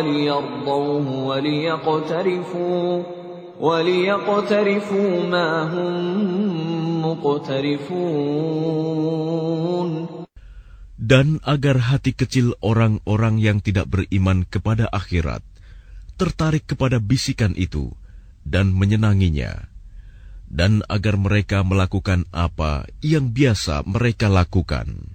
ليرضوه وليقترفوا ما هم مقترفون. Dan agar hati kecil orang-orang yang tidak beriman kepada akhirat tertarik kepada bisikan itu dan menyenanginya, dan agar mereka melakukan apa yang biasa mereka lakukan.